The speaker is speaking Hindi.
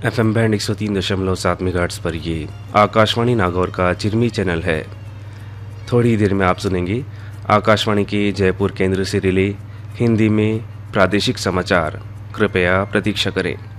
FM बैंड 103.7 मेगाहर्ट्ज़ पर ये आकाशवाणी नागौर का चिरमी चैनल है। थोड़ी देर में आप सुनेंगे आकाशवाणी के जयपुर केंद्र से रिले हिंदी में प्रादेशिक समाचार। कृपया प्रतीक्षा करें।